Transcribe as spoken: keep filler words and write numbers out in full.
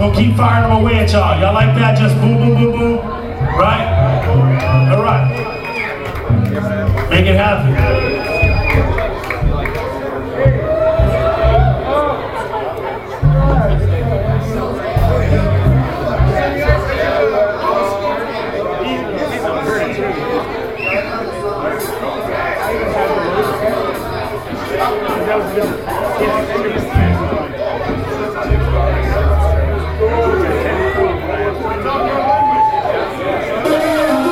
gonna keep firing them away at y'all. Y'all like that? Just boom, boom, boom, boom. Right? All right. Make it happen. That was good.